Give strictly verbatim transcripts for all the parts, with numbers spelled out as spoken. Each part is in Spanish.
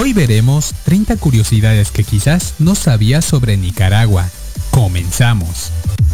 Hoy veremos treinta curiosidades que quizás no sabías sobre Nicaragua. Comenzamos.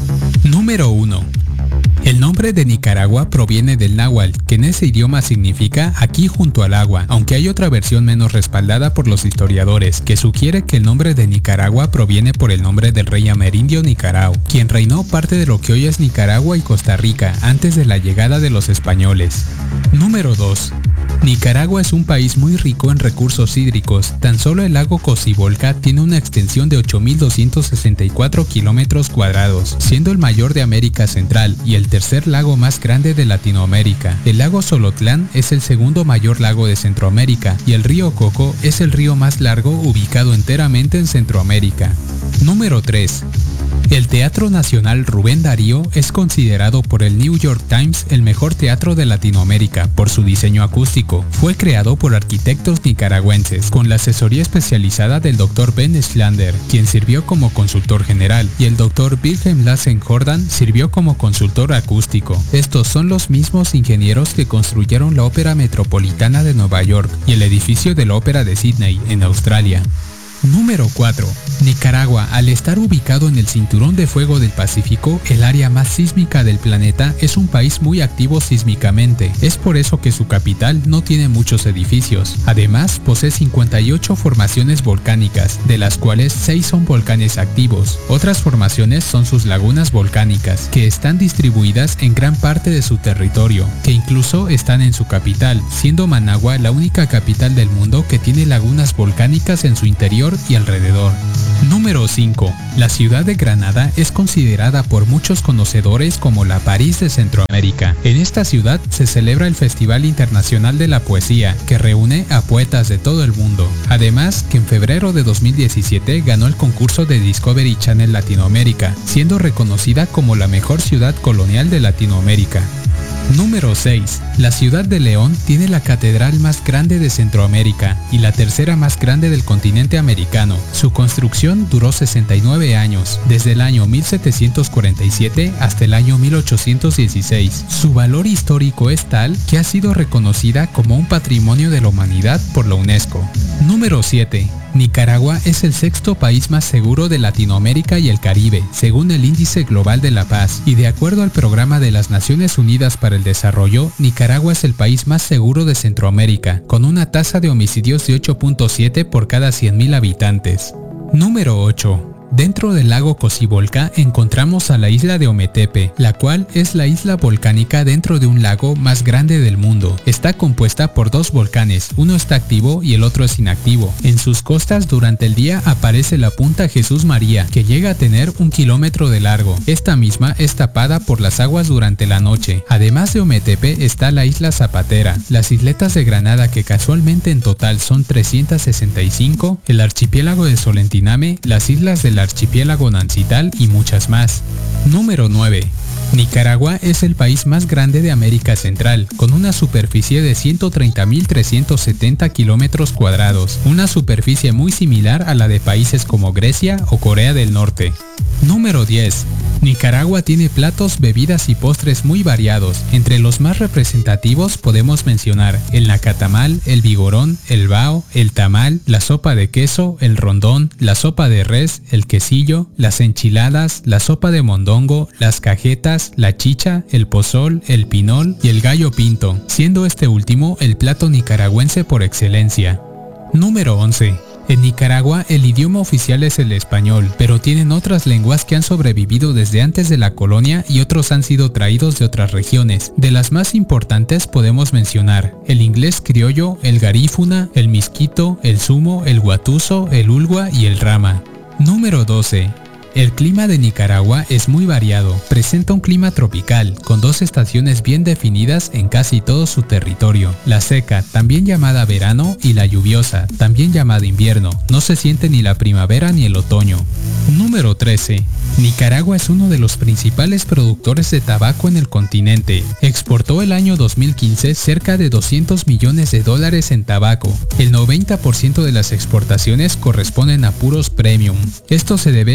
Número uno. El nombre de Nicaragua proviene del náhuatl, que en ese idioma significa aquí junto al agua, aunque hay otra versión menos respaldada por los historiadores, que sugiere que el nombre de Nicaragua proviene por el nombre del rey amerindio Nicarao, quien reinó parte de lo que hoy es Nicaragua y Costa Rica antes de la llegada de los españoles. Número dos. Nicaragua es un país muy rico en recursos hídricos. Tan solo el lago Cocibolca tiene una extensión de ocho mil doscientos sesenta y cuatro kilómetros cuadrados, siendo el mayor de América Central y el tercer lago más grande de Latinoamérica. El lago Solotlán es el segundo mayor lago de Centroamérica y el río Coco es el río más largo ubicado enteramente en Centroamérica. Número tres. El Teatro Nacional Rubén Darío es considerado por el New York Times el mejor teatro de Latinoamérica por su diseño acústico. Fue creado por arquitectos nicaragüenses con la asesoría especializada del doctor Ben Schlander, quien sirvió como consultor general, y el doctor Wilhelm Lassen Jordan sirvió como consultor acústico. Estos son los mismos ingenieros que construyeron la Ópera Metropolitana de Nueva York y el edificio de la Ópera de Sydney, en Australia. Número cuatro. Nicaragua, al estar ubicado en el cinturón de fuego del Pacífico, el área más sísmica del planeta, es un país muy activo sísmicamente. Es por eso que su capital no tiene muchos edificios. Además, posee cincuenta y ocho formaciones volcánicas, de las cuales seis son volcanes activos. Otras formaciones son sus lagunas volcánicas, que están distribuidas en gran parte de su territorio, que incluso están en su capital, siendo Managua la única capital del mundo que tiene lagunas volcánicas en su interior y alrededor. Número cinco. La ciudad de Granada es considerada por muchos conocedores como la París de Centroamérica. En esta ciudad se celebra el Festival Internacional de la Poesía, que reúne a poetas de todo el mundo. Además, que en febrero de dos mil diecisiete ganó el concurso de Discovery Channel Latinoamérica, siendo reconocida como la mejor ciudad colonial de Latinoamérica. Número seis. La ciudad de León tiene la catedral más grande de Centroamérica y la tercera más grande del continente americano. Su construcción duró sesenta y nueve años, desde el año mil setecientos cuarenta y siete hasta el año mil ochocientos dieciséis. Su valor histórico es tal que ha sido reconocida como un patrimonio de la humanidad por la UNESCO. Número siete. Nicaragua es el sexto país más seguro de Latinoamérica y el Caribe, según el Índice Global de la Paz, y de acuerdo al Programa de las Naciones Unidas para el Desarrollo, Nicaragua es el país más seguro de Centroamérica, con una tasa de homicidios de ocho punto siete por cada cien mil habitantes. Número ocho. Dentro del lago Cocibolca encontramos a la isla de Ometepe, la cual es la isla volcánica dentro de un lago más grande del mundo. Está compuesta por dos volcanes, uno está activo y el otro es inactivo. En sus costas durante el día aparece la punta Jesús María, que llega a tener un kilómetro de largo. Esta misma es tapada por las aguas durante la noche. Además de Ometepe está la isla Zapatera, las isletas de Granada, que casualmente en total son trescientas sesenta y cinco, el archipiélago de Solentiname, las islas del archipiélago Nancital y muchas más. Número nueve. Nicaragua es el país más grande de América Central, con una superficie de ciento treinta mil trescientos setenta kilómetros cuadrados, una superficie muy similar a la de países como Grecia o Corea del Norte. Número diez. Nicaragua tiene platos, bebidas y postres muy variados. Entre los más representativos podemos mencionar el nacatamal, el vigorón, el bao, el tamal, la sopa de queso, el rondón, la sopa de res, el quesillo, las enchiladas, la sopa de mondongo, las cajetas, la chicha, el pozol, el pinol y el gallo pinto, siendo este último el plato nicaragüense por excelencia. Número once. En Nicaragua el idioma oficial es el español, pero tienen otras lenguas que han sobrevivido desde antes de la colonia y otros han sido traídos de otras regiones. De las más importantes podemos mencionar el inglés criollo, el garífuna, el misquito, el sumo, el guatuso, el ulgua y el rama. Número doce. El clima de Nicaragua es muy variado. Presenta un clima tropical, con dos estaciones bien definidas en casi todo su territorio. La seca, también llamada verano, y la lluviosa, también llamada invierno. No se siente ni la primavera ni el otoño. Número trece. Nicaragua es uno de los principales productores de tabaco en el continente. Exportó el año dos mil quince cerca de doscientos millones de dólares en tabaco. El noventa por ciento de las exportaciones corresponden a puros premium. Esto se debe a que la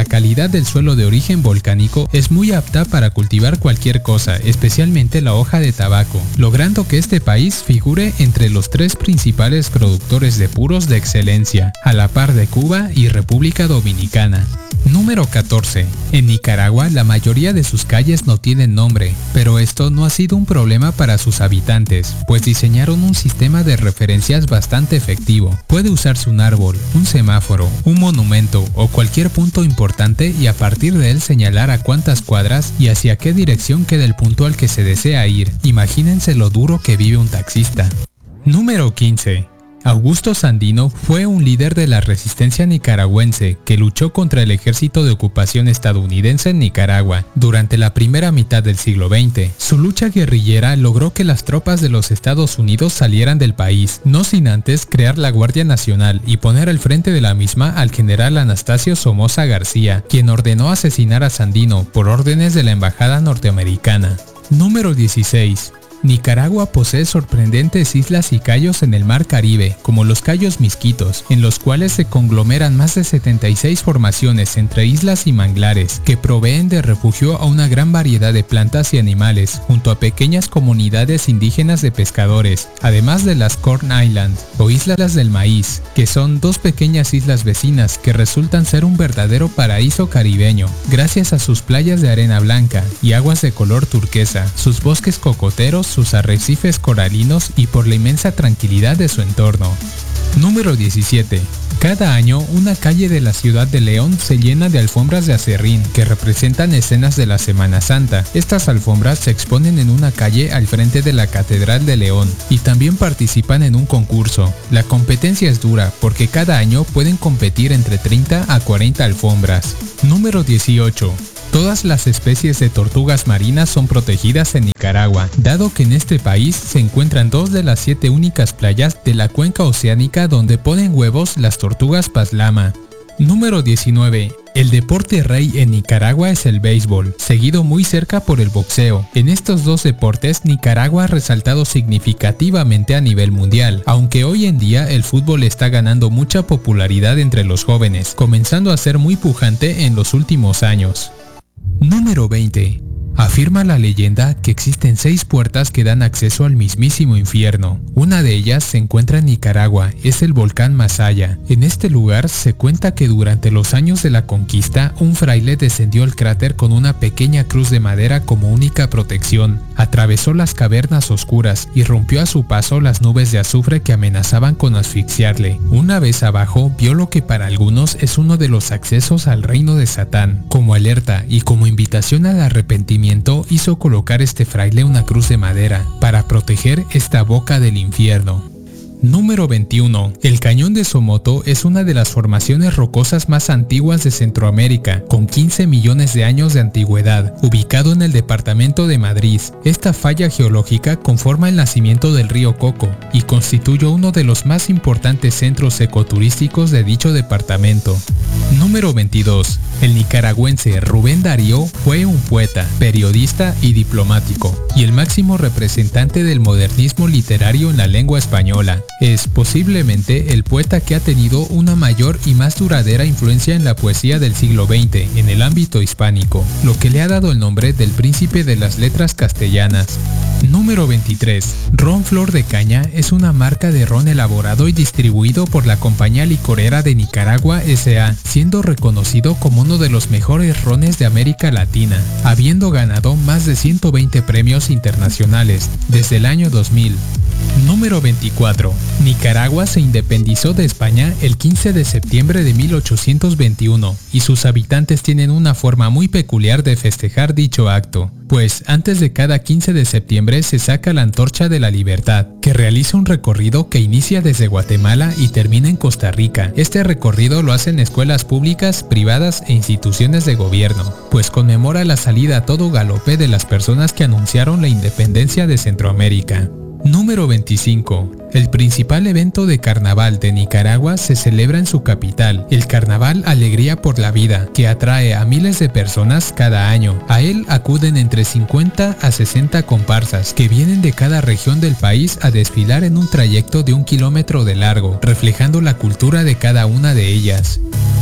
la calidad del suelo de origen volcánico es muy apta para cultivar cualquier cosa, especialmente la hoja de tabaco, logrando que este país figure entre los tres principales productores de puros de excelencia, a la par de Cuba y República Dominicana. Número catorce. En Nicaragua la mayoría de sus calles no tienen nombre, pero esto no ha sido un problema para sus habitantes, pues diseñaron un sistema de referencias bastante efectivo. Puede usarse un árbol, un semáforo, un monumento o cualquier punto importante y a partir de él señalar a cuántas cuadras y hacia qué dirección queda el punto al que se desea ir. Imagínense lo duro que vive un taxista. Número quince. Augusto Sandino fue un líder de la resistencia nicaragüense que luchó contra el ejército de ocupación estadounidense en Nicaragua durante la primera mitad del siglo veinte. Su lucha guerrillera logró que las tropas de los Estados Unidos salieran del país, no sin antes crear la Guardia Nacional y poner al frente de la misma al general Anastasio Somoza García, quien ordenó asesinar a Sandino por órdenes de la embajada norteamericana. Número dieciséis. Nicaragua posee sorprendentes islas y cayos en el Mar Caribe, como los Cayos Misquitos, en los cuales se conglomeran más de setenta y seis formaciones entre islas y manglares, que proveen de refugio a una gran variedad de plantas y animales, junto a pequeñas comunidades indígenas de pescadores, además de las Corn Island, o Islas del Maíz, que son dos pequeñas islas vecinas que resultan ser un verdadero paraíso caribeño, gracias a sus playas de arena blanca y aguas de color turquesa, sus bosques cocoteros, sus arrecifes coralinos y por la inmensa tranquilidad de su entorno. Número diecisiete. Cada año, una calle de la ciudad de León se llena de alfombras de acerrín que representan escenas de la Semana Santa. Estas alfombras se exponen en una calle al frente de la Catedral de León y también participan en un concurso. La competencia es dura porque cada año pueden competir entre treinta a cuarenta alfombras. Número dieciocho. Todas las especies de tortugas marinas son protegidas en Nicaragua, dado que en este país se encuentran dos de las siete únicas playas de la cuenca oceánica donde ponen huevos las tortugas paslama. Número diecinueve. El deporte rey en Nicaragua es el béisbol, seguido muy cerca por el boxeo. En estos dos deportes, Nicaragua ha resaltado significativamente a nivel mundial, aunque hoy en día el fútbol está ganando mucha popularidad entre los jóvenes, comenzando a ser muy pujante en los últimos años. Número veinte. Afirma la leyenda que existen seis puertas que dan acceso al mismísimo infierno. Una de ellas se encuentra en Nicaragua, es el volcán Masaya. En este lugar se cuenta que durante los años de la conquista, un fraile descendió al cráter con una pequeña cruz de madera como única protección. Atravesó las cavernas oscuras y rompió a su paso las nubes de azufre que amenazaban con asfixiarle. Una vez abajo, vio lo que para algunos es uno de los accesos al reino de Satán. Como alerta y como invitación al arrepentimiento, hizo colocar este fraile una cruz de madera para proteger esta boca del infierno. Número veintiuno. El Cañón de Somoto es una de las formaciones rocosas más antiguas de Centroamérica, con quince millones de años de antigüedad, ubicado en el departamento de Madrid. Esta falla geológica conforma el nacimiento del río Coco y constituye uno de los más importantes centros ecoturísticos de dicho departamento. Número veintidós. El nicaragüense Rubén Darío fue un poeta, periodista y diplomático, y el máximo representante del modernismo literario en la lengua española. Es posiblemente el poeta que ha tenido una mayor y más duradera influencia en la poesía del siglo veinte en el ámbito hispánico, lo que le ha dado el nombre del príncipe de las letras castellanas. Número veintitrés. Ron Flor de Caña es una marca de ron elaborado y distribuido por la Compañía Licorera de Nicaragua S A, siendo reconocido como uno de los mejores rones de América Latina, habiendo ganado más de ciento veinte premios internacionales desde el año dos mil. Número veinticuatro. Nicaragua se independizó de España el quince de septiembre de mil ochocientos veintiuno y sus habitantes tienen una forma muy peculiar de festejar dicho acto, pues antes de cada quince de septiembre se saca la Antorcha de la Libertad, que realiza un recorrido que inicia desde Guatemala y termina en Costa Rica. Este recorrido lo hacen escuelas públicas, privadas e instituciones de gobierno, pues conmemora la salida a todo galope de las personas que anunciaron la independencia de Centroamérica. Número veinticinco. El principal evento de carnaval de Nicaragua se celebra en su capital, el Carnaval Alegría por la Vida, que atrae a miles de personas cada año. A él acuden entre cincuenta a sesenta comparsas que vienen de cada región del país a desfilar en un trayecto de un kilómetro de largo, reflejando la cultura de cada una de ellas.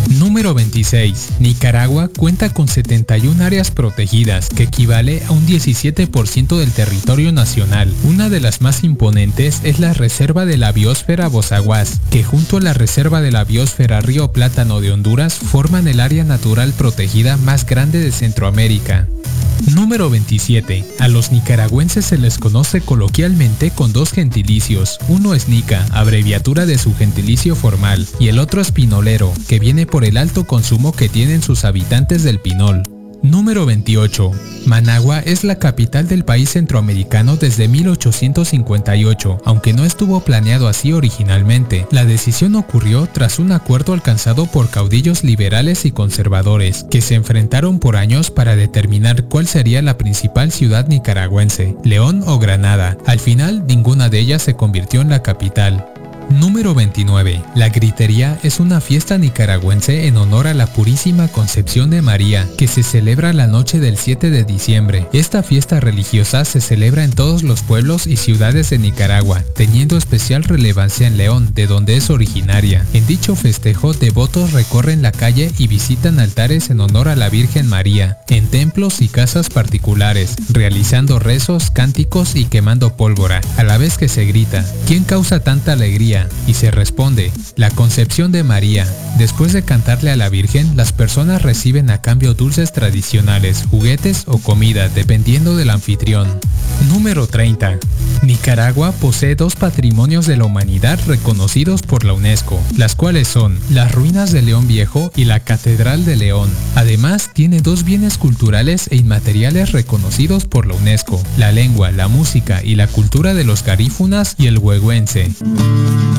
Número veintiséis. Nicaragua cuenta con setenta y una áreas protegidas, que equivale a un diecisiete por ciento del territorio nacional. Una de las más imponentes es la Reserva de la Biosfera Bozaguas, que junto a la Reserva de la Biosfera Río Plátano de Honduras forman el área natural protegida más grande de Centroamérica. Número veintisiete. A los nicaragüenses se les conoce coloquialmente con dos gentilicios. Uno es nica, abreviatura de su gentilicio formal, y el otro es pinolero, que viene por el alto consumo que tienen sus habitantes del pinol. Número veintiocho. Managua es la capital del país centroamericano desde mil ochocientos cincuenta y ocho, aunque no estuvo planeado así originalmente. La decisión ocurrió tras un acuerdo alcanzado por caudillos liberales y conservadores, que se enfrentaron por años para determinar cuál sería la principal ciudad nicaragüense, León o Granada. Al final, ninguna de ellas se convirtió en la capital. Número veintinueve. La Gritería es una fiesta nicaragüense en honor a la Purísima Concepción de María, que se celebra la noche del siete de diciembre. Esta fiesta religiosa se celebra en todos los pueblos y ciudades de Nicaragua, teniendo especial relevancia en León, de donde es originaria. En dicho festejo, devotos recorren la calle y visitan altares en honor a la Virgen María, en templos y casas particulares, realizando rezos, cánticos y quemando pólvora, a la vez que se grita: ¿quién causa tanta alegría? Y se responde: la Concepción de María. Después de cantarle a la Virgen, las personas reciben a cambio dulces tradicionales, juguetes o comida, dependiendo del anfitrión. Número treinta. Nicaragua posee dos patrimonios de la humanidad reconocidos por la UNESCO, las cuales son las ruinas de León Viejo y la Catedral de León. Además, tiene dos bienes culturales e inmateriales reconocidos por la UNESCO: la lengua, la música y la cultura de los garífunas y el huehuense.